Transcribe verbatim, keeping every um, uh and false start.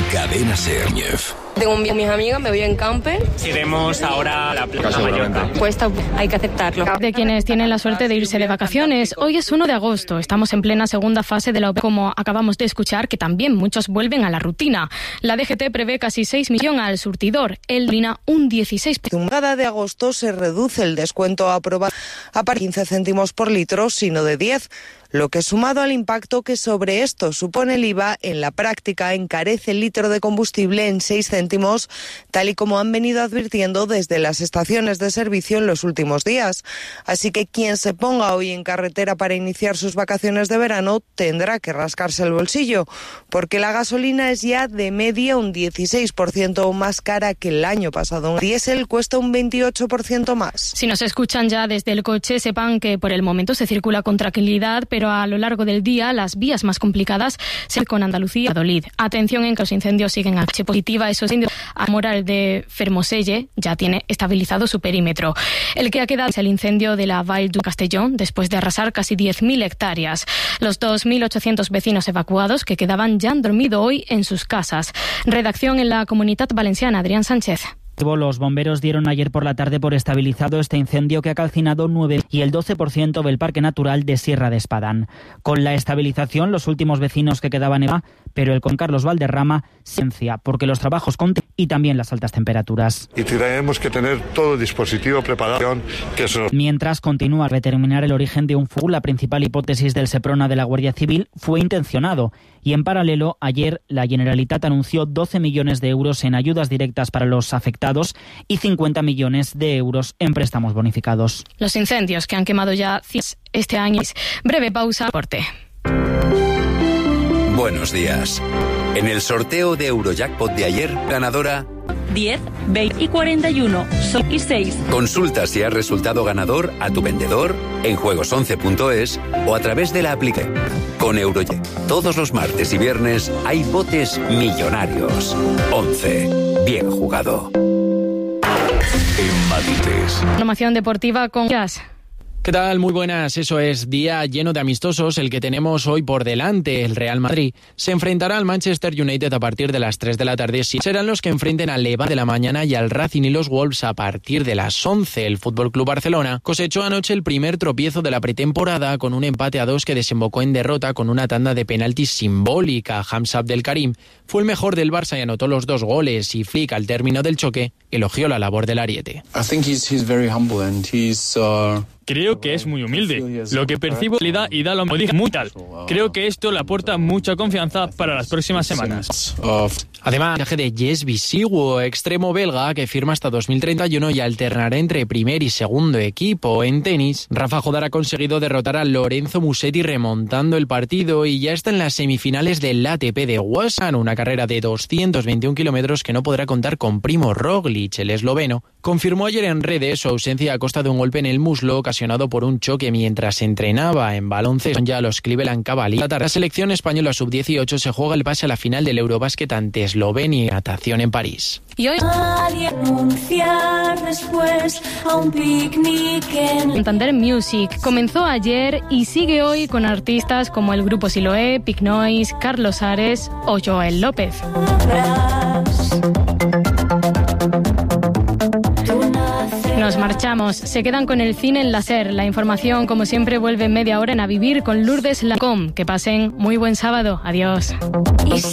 Cadena Ser. Tengo un, mis amigas, me voy en camper. Iremos ahora a la playa de Mallorca. Cuesta, hay que aceptarlo. De quienes tienen la suerte de irse de vacaciones, hoy es uno de agosto. Estamos en plena segunda fase de la O P E, como acabamos de escuchar, que también muchos vuelven a la rutina. La D G T prevé casi seis millones al surtidor, el Lina un dieciséis por ciento. Cada de agosto se reduce el descuento aprobado a quince céntimos por litro, sino de diez. Lo que, sumado al impacto que sobre esto supone el I V A, en la práctica encarece el litro de combustible en seis céntimos, tal y como han venido advirtiendo desde las estaciones de servicio en los últimos días. Así que quien se ponga hoy en carretera para iniciar sus vacaciones de verano tendrá que rascarse el bolsillo, porque la gasolina es ya de media un dieciséis por ciento más cara que el año pasado. El diésel cuesta un veintiocho por ciento más. Si nos escuchan ya desde el coche, sepan que por el momento se circula con tranquilidad, pero pero a lo largo del día las vías más complicadas se con Andalucía y Valladolid. Atención en que los incendios siguen a H positiva. Esos incendios a Moral de Fermoselle ya tiene estabilizado su perímetro. El que ha quedado es el incendio de la Vall du Castellón, después de arrasar casi diez mil hectáreas. Los dos mil ochocientos vecinos evacuados que quedaban ya han dormido hoy en sus casas. Redacción en la Comunitat Valenciana, Adrián Sánchez. Los bomberos dieron ayer por la tarde por estabilizado este incendio que ha calcinado nueve y el doce por ciento del Parque Natural de Sierra de Espadán. Con la estabilización, los últimos vecinos que quedaban en Eva, pero el con Carlos Valderrama, ciencia, porque los trabajos conten y también las altas temperaturas. Y tenemos que tener todo el dispositivo preparado. Que eso... Mientras continúa a determinar el origen de un fuego, la principal hipótesis del Seprona de la Guardia Civil fue intencionado. Y en paralelo, ayer la Generalitat anunció doce millones de euros en ayudas directas para los afectados y cincuenta millones de euros en préstamos bonificados. Los incendios que han quemado ya este año. Breve pausa, corte. Buenos días. En el sorteo de Eurojackpot de ayer, ganadora... diez, veinte y cuarenta y uno y seis. Consulta si has resultado ganador a tu vendedor en juegos once punto es o a través de la aplicación. Con Eurojackpot, todos los martes y viernes hay botes millonarios. once. Bien jugado. En Madrid. Información deportiva con Jazz. ¿Qué tal? Muy buenas. Eso es, día lleno de amistosos el que tenemos hoy por delante. El Real Madrid se enfrentará al Manchester United a partir de las tres de la tarde. Serán los que enfrenten al Levante de la mañana y al Racing y los Wolves a partir de las once. El F C Barcelona cosechó anoche el primer tropiezo de la pretemporada con un empate a dos que desembocó en derrota con una tanda de penaltis simbólica. Hamza Abdelkarim fue el mejor del Barça y anotó los dos goles, y Flick, al término del choque, elogió la labor del ariete. I think he's, he's very humble and he's, uh... Creo que es muy humilde. Lo que percibo es calidad y da lo dije muy tal. Creo que esto le aporta mucha confianza para las próximas semanas. Además, el viaje de Jesby Siwo, extremo belga que firma hasta dos mil treinta y uno y alternará entre primer y segundo equipo. En tenis, Rafa Jodar ha conseguido derrotar a Lorenzo Musetti remontando el partido y ya está en las semifinales del A T P de Wasan, una carrera de doscientos veintiún kilómetros que no podrá contar con Primo Roglic. El esloveno confirmó ayer en redes su ausencia a costa de un golpe en el muslo ocasionado por un choque mientras entrenaba en baloncesto. Ya los Cleveland Cavaliers. La selección española sub dieciocho se juega el pase a la final del Eurobásquet ante Eslovenia y natación en París. Y hoy después a un picnic en... Santander Music comenzó ayer y sigue hoy con artistas como el grupo Siloé, Pic Noise, Carlos Ares o Joel López. Nos marchamos. Se quedan con el cine en la SER. La información, como siempre, vuelve en media hora en A Vivir con Lourdes Lacom. Que pasen muy buen sábado. Adiós.